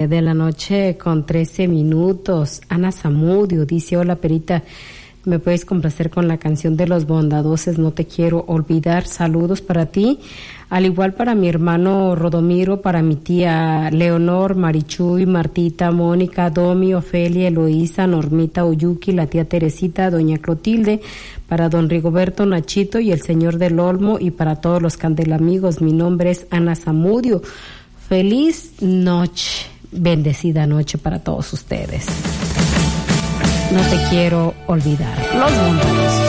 de la noche con 13 minutos. Ana Zamudio dice, hola Perita, ¿me puedes complacer con la canción de Los Bondadosos, No Te Quiero Olvidar? Saludos para ti, al igual para mi hermano Rodomiro, para mi tía Leonor, Marichuy, Martita, Mónica, Domi, Ofelia, Eloísa, Normita, Oyuki, la tía Teresita, doña Clotilde, para don Rigoberto, Nachito y el señor del Olmo, y para todos los candelamigos. Mi nombre es Ana Zamudio. Feliz noche, bendecida noche para todos ustedes. No te quiero olvidar. Los Bondadosos.